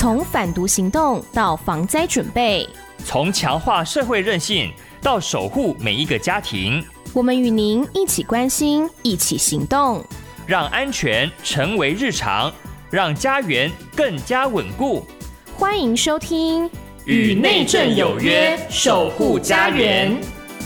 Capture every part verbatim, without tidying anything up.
从反毒行动到防灾准备， 从强化社会韧性到守护每一个家庭， 我们与您一起关心，一起行动， 让安全成为日常，让家园更加稳固。 欢迎收听《 与内政有约，守护家园》。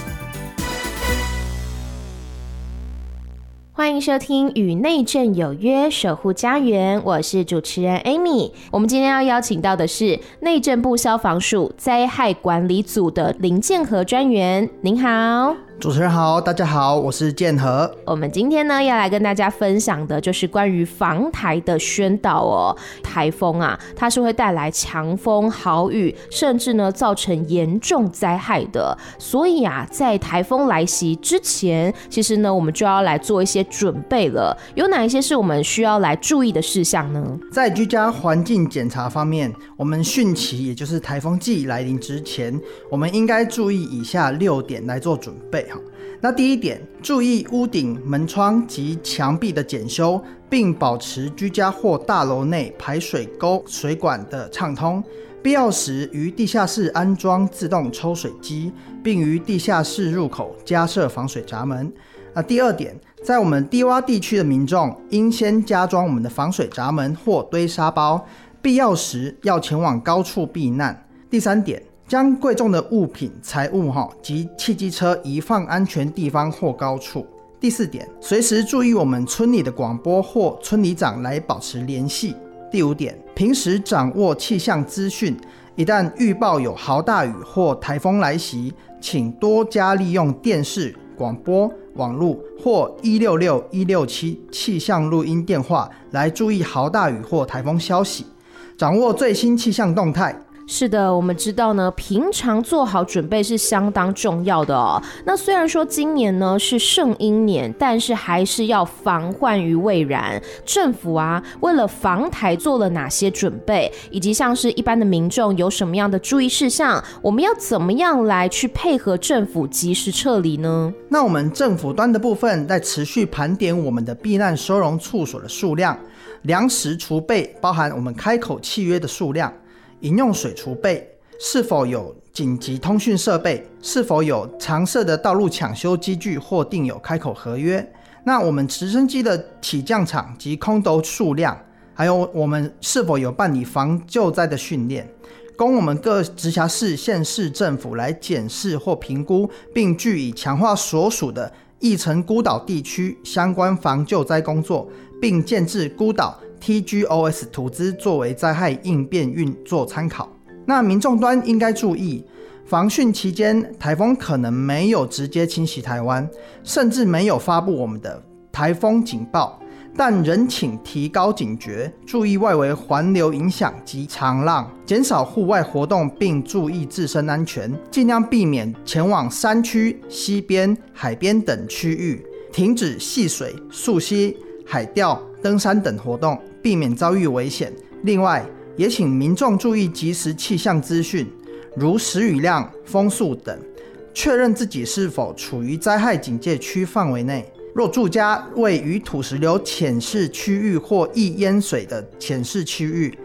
欢迎收听《与内政有约，守护家园》，我是主持人 Amy。我们今天要邀请到的是内政部消防署灾害管理组的林建和专员，您好。 主持人好，大家好，我是建和。 我们今天呢要来跟大家分享的就是关于防台的宣导哦。台风啊，它是会带来强风、豪雨，甚至呢造成严重灾害的。所以啊，在台风来袭之前，其实呢我们就要来做一些准备了。有哪一些是我们需要来注意的事项呢？ 在居家环境检查方面，我们汛期也就是台风季来临之前，我们应该注意以下六点来做准备。那第一点，注意屋顶、门窗及墙壁的检修，并保持居家或大楼内排水沟水管的畅通。必要时于地下室安装自动抽水机，并于地下室入口加设防水闸门。那第二点，在我们低洼地区的民众，应先加装我们的防水闸门或堆沙包，必要时要前往高处避难。第三点，将贵重的物品、财物及汽机车移放安全地方或高处。第四点，随时注意我们村里的广播或村里长来保持联系。第五点，平时掌握气象资讯，一旦预报有豪大雨或台风来袭，请多加利用电视、广播、网络或一六六一六七气象录音电话来注意豪大雨或台风消息，掌握最新气象动态。 是的，我们知道呢，平常做好准备是相当重要的哦。那虽然说今年呢是圣婴年，但是还是要防患于未然。政府啊，为了防台做了哪些准备，以及像是一般的民众有什么样的注意事项，我们要怎么样来去配合政府及时撤离呢？ 那我们政府端的部分在持续盘点我们的避难收容处所的数量，粮食储备包含我们开口契约的数量，饮用水储备，是否有紧急通讯设备，是否有常设的道路抢修机具或订有开口合约。那我们直升机的起降场及空斗数量，还有我们是否有办理防救灾的训练，供我们各直辖市、县市政府来检视或评估，并据以强化所属的义城孤岛地区相关防救灾工作，并建置孤岛T G O S 图资作为灾害应变运作参考。那民众端应该注意，防汛期间台风可能没有直接侵袭台湾，甚至没有发布我们的台风警报，但仍请提高警觉，注意外围环流影响及长浪，减少户外活动，并注意自身安全，尽量避免前往山区、溪边、海边等区域，停止戏水、溯溪、海钓、登山等活动，避免遭遇危险。另外，也请民众注意及时气象资讯，如时雨量、风速等，确认自己是否处于灾害警戒区范围内。若住家位于土石流浅势区域或易淹水的浅势区域，